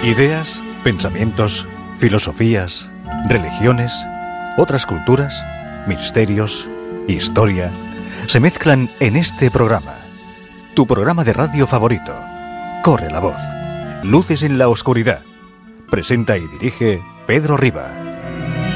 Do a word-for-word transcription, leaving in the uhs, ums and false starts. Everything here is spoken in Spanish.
Ideas, pensamientos, filosofías, religiones, otras culturas, misterios, historia, se mezclan en este programa. Tu programa de radio favorito. Corre la voz. Luces en la oscuridad. Presenta y dirige Pedro Riba.